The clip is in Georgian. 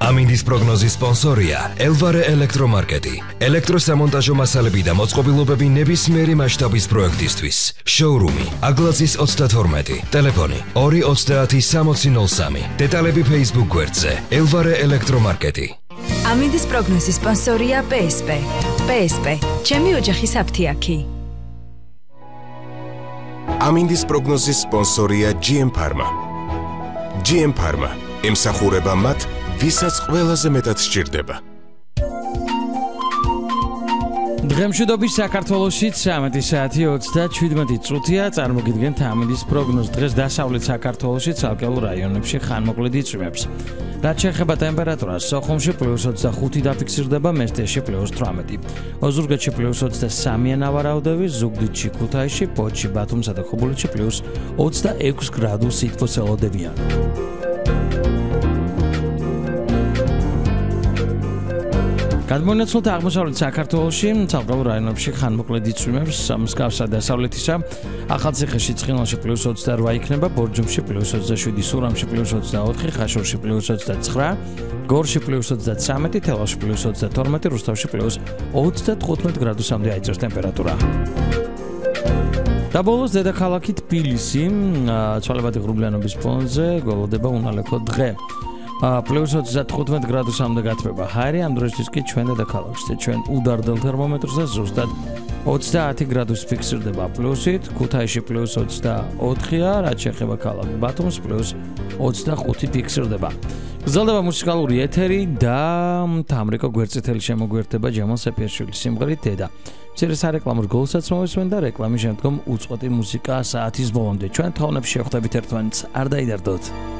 ამინდის პროგნოზის სპონსორია ელვარე ელექტრომარკეტი. ელექტროსამონტაჟო მასალები და მოწყობილობები ნებისმიერი მასშტაბის პროექტისთვის. შოურუმი აგლაძის 32, ტელეფონი 2306003. დეტალები Facebook გვერდზე ელვარე ელექტრომარკეტი. ამინდის პროგნოზის სპონსორია PSP. PSP, ჩემი ოჯახის აფთიაქი. ამინდის პროგნოზის სპონსორია GM Pharma. GM Pharma ემსახურება მათ, ვისაც ყველაზე მეტად სჭირდება. დღემშვიდობის საქართველოში 13 საათი 37 წუთია. წარმოგიდგენთ ამინდის პროგნოზს. დღეს დასავლეთ საქართველოში ცალკეულ რაიონებში ხანმოკლედი იწვიმებს. რაც შეეხება ტემპერატურას, სოხუმში +25 დაფიქსირდება, მესტიაში +18, ოზურგეთში +23 ანავარაუდები, ზუგდიდში, ქუთაისში, ფოთში, ბათუმსა და ხობულეთში +26 გრადუს სითბოს ელოდებიან. გადმონაცვლოთ აღმოსავლეთ საქართველოში, ცალკეულ რაიონებში ხანმოკლედი იწვიმებს, მსგავსად დასავლეთისა, ახალციხეში, ცხინვალში +28 იქნება, ბორჯომში +27, სურამში +24, ხაშურში +29, გორში +33, თელავში +32, რუსთავში +35 გრადუსამდე აიწევს ტემპერატურა. და ბოლოს დედაქალაქი თბილისი, ცვალებადი ღრუბლიანობის ფონზე გველოდება უნალექო დღე. +35 გრადუსამდე გათბება ჰაერი, ამ დროისთვის კი ჩვენ დედაქალაქში, ჩვენ უდარდელ თერმომეტრზე ზუსტად 30 გრადუსი ფიქსირდება პლუსით, ქუთაისში +24-ია, რაც შეეხება ქალაქ ბათუმს +25 ფიქსირდება. გრძელდება მუსიკალური ეთერი და თამრიკო გვერდწითელი შემოგვერთება ჯამალ სეფიაშვილის სიმღერით დედა. მცირე სარეკლამო რგოლსაც მოვესმენ და რეკლამის შემდგომ უწყვეტი მუსიკა საათის ბოლომდე. ჩვენ თავნებში შევხვდებით ერთმანეთს, არ დაიდარდოთ.